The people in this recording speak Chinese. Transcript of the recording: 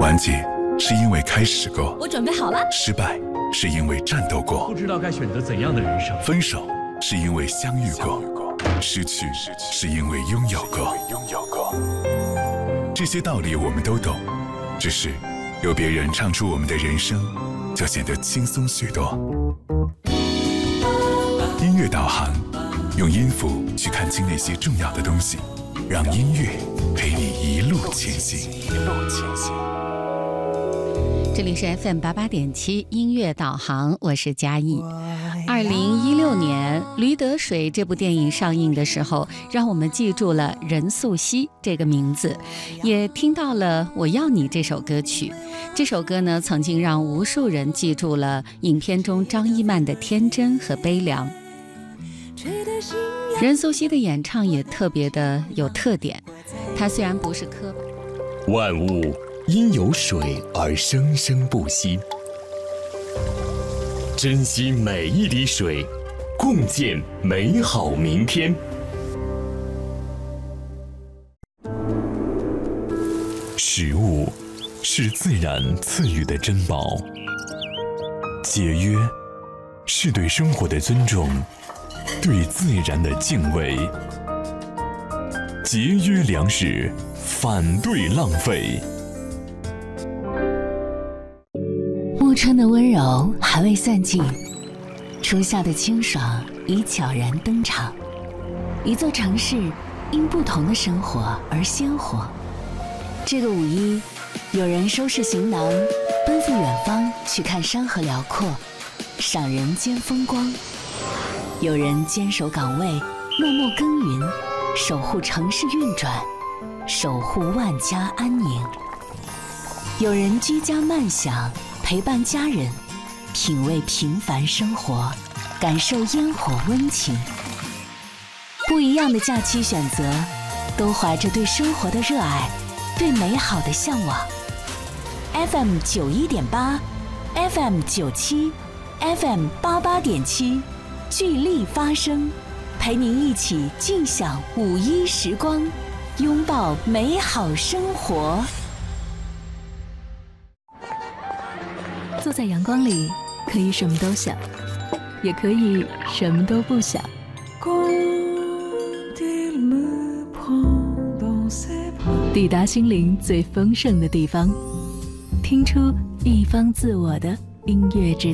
团结是因为开始过， 我准备好了。 失败是因为战斗过， 不知道该选择怎样的人生。 分手是因为相遇过，失去是因为拥有过。这些道理我们都懂，只是有别人唱出我们的人生，就显得轻松许多。音乐导航，用音符去看清那些重要的东西，让音乐陪你一路前行。 这里是 FM88.7 音乐导航，我是嘉义。2016年《驴得水》这部电影上映的时候，让我们记住了任素汐这个名字，也听到了《我要你》这首歌曲。这首歌呢，曾经让无数人记住了影片中张一曼的天真和悲凉。任素汐的演唱也特别的有特点，她虽然不是科班， 万物因有水而生生不息，珍惜每一滴水，共建美好明天。食物是自然赐予的珍宝，节约是对生活的尊重，对自然的敬畏。节约粮食，反对浪费。 暮春的温柔还未散尽，初夏的清爽已悄然登场。一座城市因不同的生活而鲜活。这个5·1，有人收拾行囊，奔赴远方去看山河辽阔，赏人间风光；有人坚守岗位，默默耕耘，守护城市运转，守护万家安宁；有人居家慢享，陪伴家人，品味平凡生活，感受烟火温情。不一样的假期选择，都怀着对生活的热爱，对美好的向往。FM91.8 FM97 FM88.7 聚力发声，陪您一起尽享5·1时光，拥抱美好生活。 坐在阳光里，可以什么都想，也可以什么都不想。抵达心灵最丰盛的地方，听出一方自我的音乐之